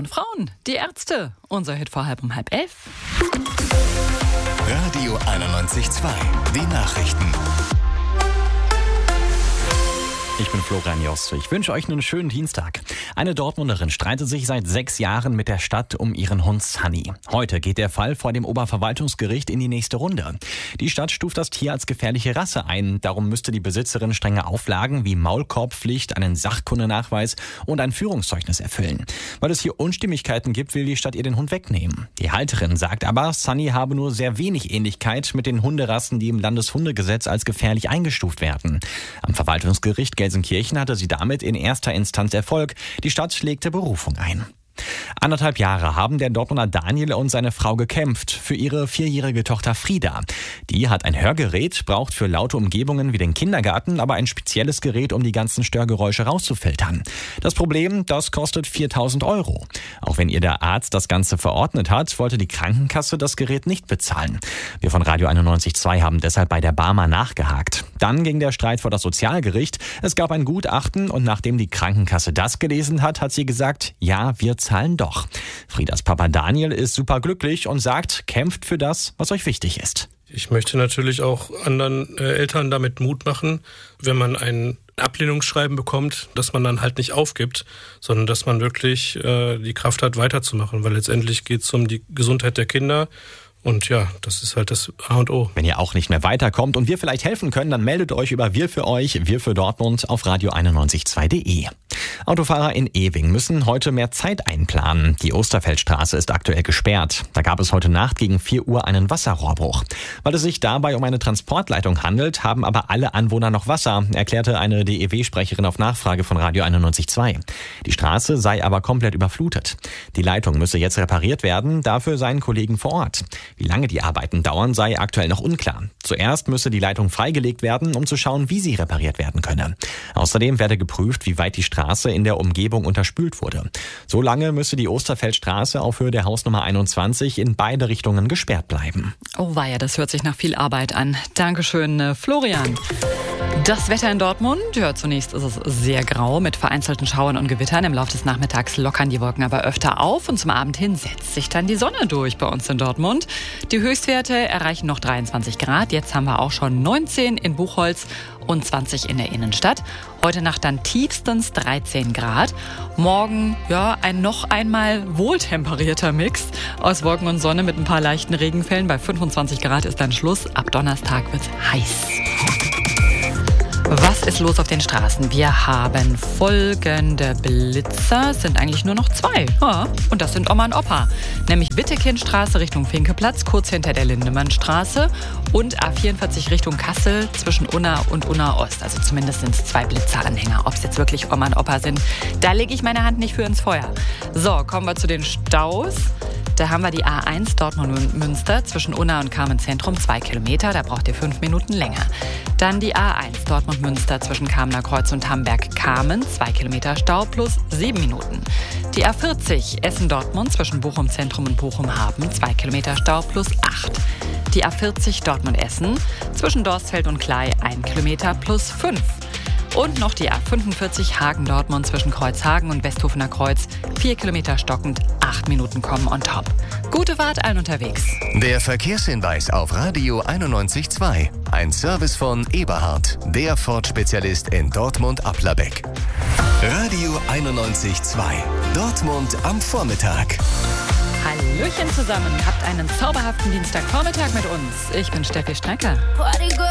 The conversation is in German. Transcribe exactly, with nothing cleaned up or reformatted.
und Frauen, die Ärzte. Unser Hit vor halb um halb elf. Radio einundneunzig Komma zwei, die Nachrichten. Ich bin Florian Jost. Ich wünsche euch einen schönen Dienstag. Eine Dortmunderin streitet sich seit sechs Jahren mit der Stadt um ihren Hund Sunny. Heute geht der Fall vor dem Oberverwaltungsgericht in die nächste Runde. Die Stadt stuft das Tier als gefährliche Rasse ein. Darum müsste die Besitzerin strenge Auflagen wie Maulkorbpflicht, einen Sachkundenachweis und ein Führungszeugnis erfüllen. Weil es hier Unstimmigkeiten gibt, will die Stadt ihr den Hund wegnehmen. Die Halterin sagt aber, Sunny habe nur sehr wenig Ähnlichkeit mit den Hunderassen, die im Landeshundegesetz als gefährlich eingestuft werden. Am Verwaltungsgericht Gelsenkirchen hatte sie damit in erster Instanz Erfolg. Die Stadt legte Berufung ein. Anderthalb Jahre haben der Dortmunder Daniel und seine Frau gekämpft für ihre vierjährige Tochter Frieda. Die hat ein Hörgerät, braucht für laute Umgebungen wie den Kindergarten aber ein spezielles Gerät, um die ganzen Störgeräusche rauszufiltern. Das Problem, das kostet viertausend Euro. Auch wenn ihr der Arzt das Ganze verordnet hat, wollte die Krankenkasse das Gerät nicht bezahlen. Wir von Radio einundneunzig Komma zwei haben deshalb bei der Barmer nachgehakt. Dann ging der Streit vor das Sozialgericht. Es gab ein Gutachten und nachdem die Krankenkasse das gelesen hat, hat sie gesagt, ja, wir zahlen doch. Friedas Papa Daniel ist superglücklich und sagt, kämpft für das, was euch wichtig ist. Ich möchte natürlich auch anderen äh, Eltern damit Mut machen, wenn man ein Ablehnungsschreiben bekommt, dass man dann halt nicht aufgibt, sondern dass man wirklich äh, die Kraft hat, weiterzumachen, weil letztendlich geht es um die Gesundheit der Kinder. Und ja, das ist halt das A und O. Wenn ihr auch nicht mehr weiterkommt und wir vielleicht helfen können, dann meldet euch über Wir für euch, Wir für Dortmund auf radio einundneunzig Komma zwei punkt de. Autofahrer in Ewing müssen heute mehr Zeit einplanen. Die Osterfeldstraße ist aktuell gesperrt. Da gab es heute Nacht gegen vier Uhr einen Wasserrohrbruch. Weil es sich dabei um eine Transportleitung handelt, haben aber alle Anwohner noch Wasser, erklärte eine D E W-Sprecherin auf Nachfrage von Radio einundneunzig Komma zwei. Die Straße sei aber komplett überflutet. Die Leitung müsse jetzt repariert werden, dafür seien Kollegen vor Ort. Wie lange die Arbeiten dauern, sei aktuell noch unklar. Zuerst müsse die Leitung freigelegt werden, um zu schauen, wie sie repariert werden könne. Außerdem werde geprüft, wie weit die Straße in der Umgebung unterspült wurde. So lange müsse die Osterfeldstraße auf Höhe der Hausnummer einundzwanzig in beide Richtungen gesperrt bleiben. Oh weia, das hört sich nach viel Arbeit an. Dankeschön, Florian. Das Wetter in Dortmund, ja, zunächst ist es sehr grau mit vereinzelten Schauern und Gewittern. Im Laufe des Nachmittags lockern die Wolken aber öfter auf und zum Abend hin setzt sich dann die Sonne durch bei uns in Dortmund. Die Höchstwerte erreichen noch dreiundzwanzig Grad. Jetzt haben wir auch schon neunzehn in Buchholz und zwanzig in der Innenstadt. Heute Nacht dann tiefstens dreizehn Grad. Morgen, ja, ein noch einmal wohltemperierter Mix aus Wolken und Sonne mit ein paar leichten Regenfällen. Bei fünfundzwanzig Grad ist dann Schluss. Ab Donnerstag wird's heiß. Was ist los auf den Straßen? Wir haben folgende Blitzer. Es sind eigentlich nur noch zwei. Ja, und das sind Oma und Opa. Nämlich Wittekindstraße Richtung Finkeplatz, kurz hinter der Lindemannstraße. Und A vierundvierzig Richtung Kassel zwischen Unna und Unna Ost. Also zumindest sind es zwei Blitzeranhänger. Ob es jetzt wirklich Oma und Opa sind, da lege ich meine Hand nicht für ins Feuer. So, kommen wir zu den Staus. Da haben wir die A eins Dortmund-Münster zwischen Unna und Carmen-Zentrum, zwei Kilometer, da braucht ihr fünf Minuten länger. Dann die A eins Dortmund-Münster zwischen Kamener Kreuz und Hamberg-Kamen, zwei Kilometer Stau plus sieben Minuten. Die A vierzig Essen-Dortmund zwischen Bochum-Zentrum und Bochum-Hafen, zwei Kilometer Stau plus acht. Die A vierzig Dortmund-Essen zwischen Dorstfeld und Klei, ein Kilometer plus fünf. Und noch die A fünfundvierzig Hagen-Dortmund zwischen Kreuzhagen und Westhofener Kreuz. Vier Kilometer stockend, acht Minuten kommen on top. Gute Fahrt allen unterwegs. Der Verkehrshinweis auf Radio einundneunzig Komma zwei. Ein Service von Eberhard, der Ford-Spezialist in Dortmund-Applerbeck. Radio einundneunzig Komma zwei. Dortmund am Vormittag. Hallöchen zusammen, habt einen zauberhaften Dienstagvormittag mit uns. Ich bin Steffi Strecker.